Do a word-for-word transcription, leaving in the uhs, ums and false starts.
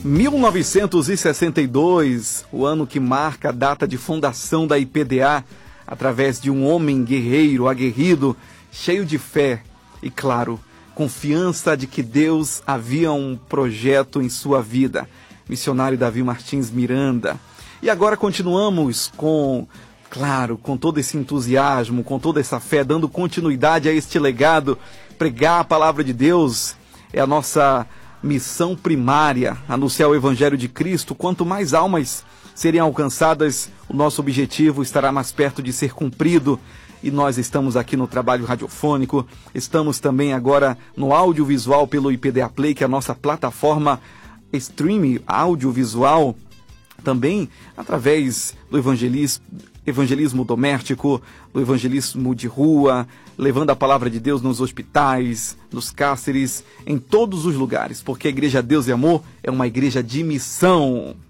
mil novecentos e sessenta e dois, o ano que marca a data de fundação da I P D A, através de um homem guerreiro, aguerrido, cheio de fé e, claro, confiança de que Deus havia um projeto em sua vida. Missionário Davi Martins Miranda. E agora continuamos com, claro, com todo esse entusiasmo, com toda essa fé, dando continuidade a este legado. Pregar a palavra de Deus é a nossa missão primária, anunciar o Evangelho de Cristo. Quanto mais almas serem alcançadas, o nosso objetivo estará mais perto de ser cumprido. E nós estamos aqui no trabalho radiofônico, estamos também agora no audiovisual pelo I P D A Play, que é a nossa plataforma streaming audiovisual, também através do evangelismo, evangelismo doméstico, do evangelismo de rua, levando a palavra de Deus nos hospitais, nos cárceres, em todos os lugares, porque a Igreja Deus e Amor é uma igreja de missão.